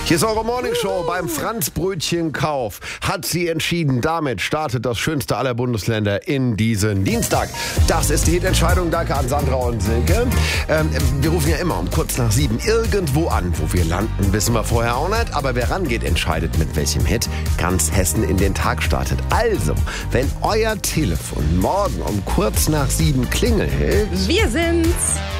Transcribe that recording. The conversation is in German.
Hier ist eure Morningshow beim Franzbrötchenkauf. Hat sie entschieden. Damit startet das schönste aller Bundesländer in diesen Dienstag. Das ist die Hitentscheidung. Danke an Sandra und Silke. Wir rufen ja immer um kurz nach 7 irgendwo an. Wo wir landen, wissen wir vorher auch nicht. Aber wer rangeht, entscheidet mit welchem Hit ganz Hessen in den Tag startet. Also, wenn euer Telefon morgen um kurz nach 7 klingelt... Wir sind's.